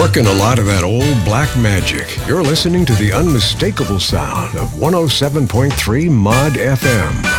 Working a lot of that old black magic. You're listening to the unmistakable sound of 107.3 Mod FM.